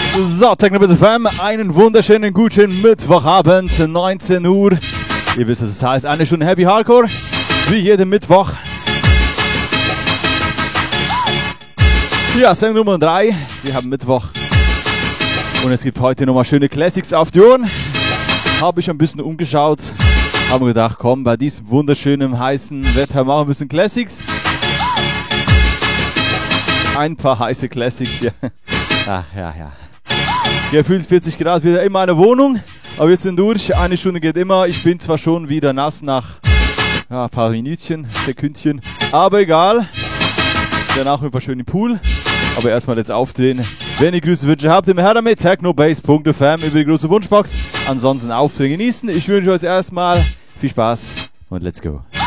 So, Techno.fm, einen wunderschönen guten Mittwochabend, 19 Uhr. Ihr wisst, was es heißt, eine Stunde Happy Hardcore, wie jeden Mittwoch. Ja, Sendung Nummer 3, wir haben Mittwoch und es gibt heute nochmal schöne Classics auf die Ohren. Habe ich ein bisschen umgeschaut, haben gedacht, komm, bei diesem wunderschönen, heißen Wetter machen wir ein bisschen Classics. Ein paar heiße Classics hier. Ach, ja. Gefühlt 40 Grad wieder in meiner Wohnung, aber wir sind durch. Eine Stunde geht immer. Ich bin zwar schon wieder nass nach ein paar Minütchen, Sekündchen, aber egal. Danach ein paar schön im Pool. Aber erstmal jetzt aufdrehen. Wenn ihr Grüße habt, immer her damit. Technobase.fm über die große Wunschbox. Ansonsten aufdrehen genießen. Ich wünsche euch erstmal viel Spaß und let's go.